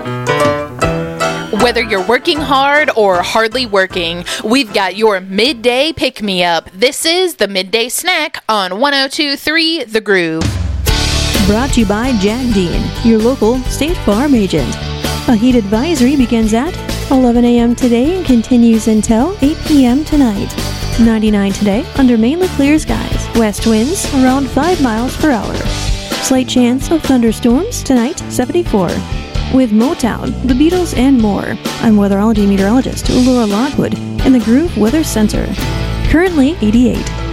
Whether you're working hard or hardly working, we've got your midday pick-me-up. This is the Midday Snack on 102.3 The Groove. Brought to you by Jack Dean, your local State Farm agent. A heat advisory begins at 11 a.m. today and continues until 8 p.m. tonight. 99 today under mainly clear skies. West winds around 5 miles per hour. Slight chance of thunderstorms tonight, 74. With Motown, the Beatles, and more, I'm weatherology meteorologist Laura Lockwood in the Groove Weather Center. Currently 88.